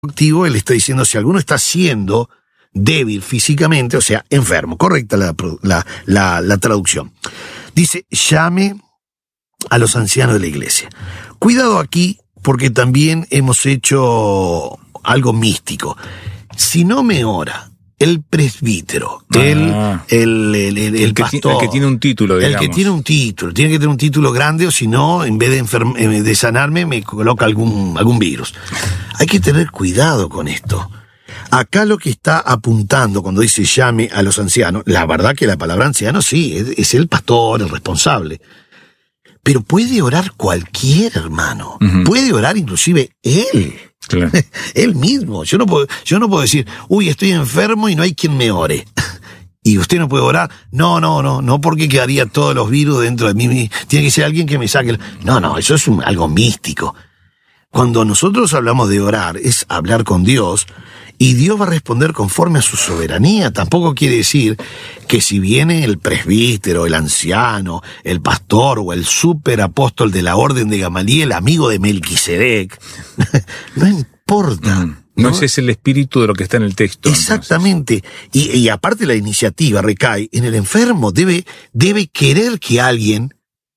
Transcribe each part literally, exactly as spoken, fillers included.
activo, él está diciendo si alguno está siendo débil físicamente, o sea, enfermo. Correcta la, la, la, la traducción. Dice, llame a los ancianos de la iglesia. Cuidado aquí, porque también hemos hecho algo místico. Si no me ora el presbítero, ah, el, el, el, el, el pastor, el que tiene un título, digamos. El que tiene un título, tiene que tener un título grande, o si no, en vez de, enferm- de sanarme, me coloca algún, algún virus. Hay que tener cuidado con esto. Acá lo que está apuntando cuando dice llame a los ancianos, la verdad que la palabra anciano sí, es, es el pastor, el responsable. Pero puede orar cualquier hermano. Uh-huh. Puede orar inclusive él. Claro. Él mismo. Yo no puedo, yo no puedo decir, uy, estoy enfermo y no hay quien me ore. Y usted no puede orar. No, no, no, no porque quedaría todos los virus dentro de mí. Tiene que ser alguien que me saque. No, no, eso es un, algo místico. Cuando nosotros hablamos de orar, es hablar con Dios, y Dios va a responder conforme a su soberanía. Tampoco quiere decir que si viene el presbítero, el anciano, el pastor o el superapóstol de la orden de Gamaliel, amigo de Melquisedec, no importa. Mm, no, ¿no? Ese es el espíritu de lo que está en el texto. Exactamente. Y, y aparte la iniciativa recae en el enfermo. Debe, debe querer que alguien,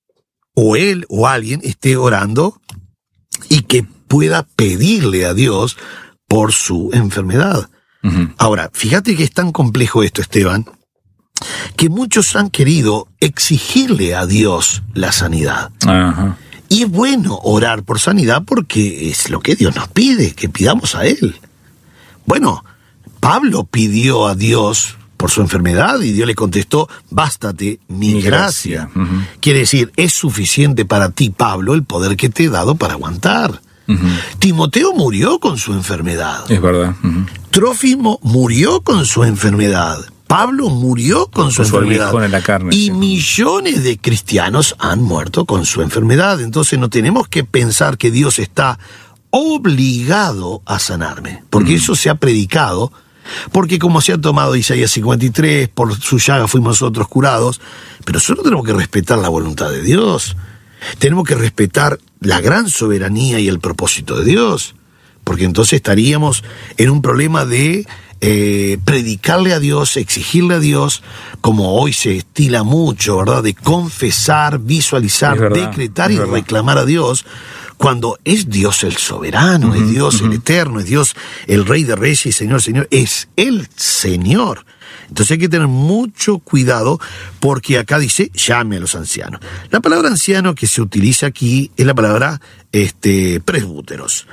o él o alguien, esté orando y que pueda pedirle a Dios por su enfermedad. Uh-huh. Ahora, fíjate que es tan complejo esto, Esteban, que muchos han querido exigirle a Dios la sanidad. Uh-huh. Y es bueno orar por sanidad porque es lo que Dios nos pide, que pidamos a Él. Bueno, Pablo pidió a Dios por su enfermedad y Dios le contestó, bástate mi, mi gracia. gracia. Uh-huh. Quiere decir, es suficiente para ti, Pablo, el poder que te he dado para aguantar. Uh-huh. Timoteo murió con su enfermedad. Es verdad. Uh-huh. Trófimo murió con su enfermedad. Pablo murió con su con enfermedad. Su en la carne, y sí. millones de cristianos han muerto con su enfermedad. Entonces no tenemos que pensar que Dios está obligado a sanarme, porque uh-huh. eso se ha predicado. Porque como se ha tomado Isaías cincuenta y tres, por su llaga fuimos nosotros curados, pero solo tenemos que respetar la voluntad de Dios. Tenemos que respetar la gran soberanía y el propósito de Dios, porque entonces estaríamos en un problema de eh, predicarle a Dios, exigirle a Dios, como hoy se estila mucho, ¿verdad? De confesar, visualizar, decretar y reclamar a Dios, cuando es Dios el soberano, uh-huh, es Dios uh-huh. el eterno, es Dios el Rey de Reyes y Señor, Señor, es el Señor. Entonces hay que tener mucho cuidado porque acá dice, llame a los ancianos. La palabra anciano que se utiliza aquí es la palabra este, presbúteros.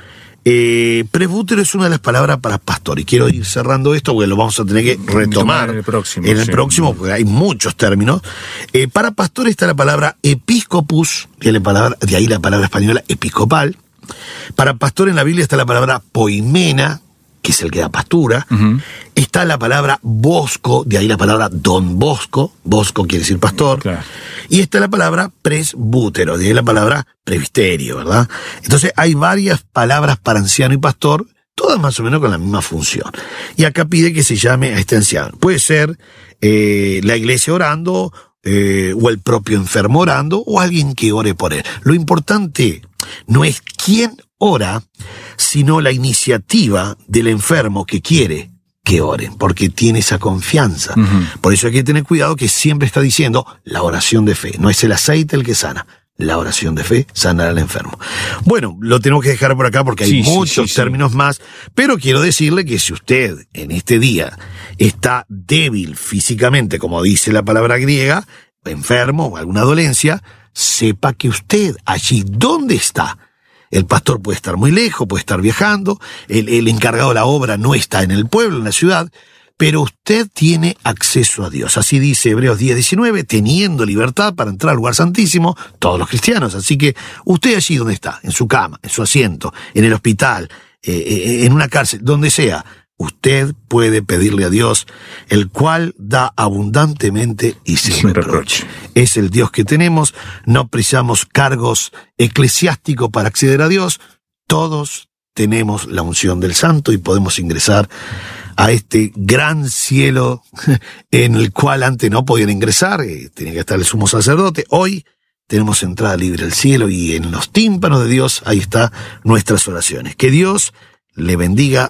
Eh, presbútero es una de las palabras para pastor, y quiero ir cerrando esto porque lo vamos a tener que retomar en el próximo, en el sí. próximo porque hay muchos términos. Eh, para pastor está la palabra episcopus, que es la palabra, de ahí la palabra española episcopal. Para pastor en la Biblia está la palabra poimena, que es el que da pastura. Uh-huh. Está la palabra bosco, de ahí la palabra don Bosco, Bosco quiere decir pastor. Claro. Y está la palabra presbútero, de ahí la palabra presbiterio, ¿verdad? Entonces hay varias palabras para anciano y pastor, todas más o menos con la misma función. Y acá pide que se llame a este anciano. Puede ser eh, la iglesia orando, eh, o el propio enfermo orando, o alguien que ore por él. Lo importante no es quién ora, sino la iniciativa del enfermo que quiere que oren, porque tiene esa confianza. Uh-huh. Por eso hay que tener cuidado que siempre está diciendo la oración de fe. No es el aceite el que sana, la oración de fe sanará al enfermo. Bueno, lo tenemos que dejar por acá porque hay sí, muchos sí, sí, términos sí. más, pero quiero decirle que si usted en este día está débil físicamente, como dice la palabra griega, enfermo o alguna dolencia, sepa que usted allí donde está, el pastor puede estar muy lejos, puede estar viajando, el, el encargado de la obra no está en el pueblo, en la ciudad, pero usted tiene acceso a Dios. Así dice Hebreos diez diecinueve, teniendo libertad para entrar al lugar santísimo, todos los cristianos. Así que usted allí donde está, en su cama, en su asiento, en el hospital, eh, en una cárcel, donde sea, usted puede pedirle a Dios, el cual da abundantemente y sin, sin reproche. reproche. Es el Dios que tenemos, no precisamos cargos eclesiásticos para acceder a Dios, todos tenemos la unción del Santo y podemos ingresar a este gran cielo en el cual antes no podían ingresar, eh, tenía que estar el sumo sacerdote. Hoy tenemos entrada libre al cielo y en los tímpanos de Dios ahí están nuestras oraciones. Que Dios le bendiga